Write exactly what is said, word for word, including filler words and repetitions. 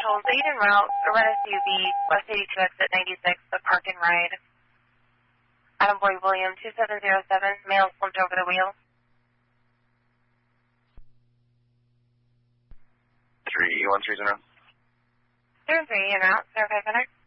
Marshall, lead en route, a red S U V, West eighty-two exit ninety-six, the park and ride. Adam Boy William, two seven zero seven, male slumped over the wheel. three one three zero. Zero three en route, zero five hundred.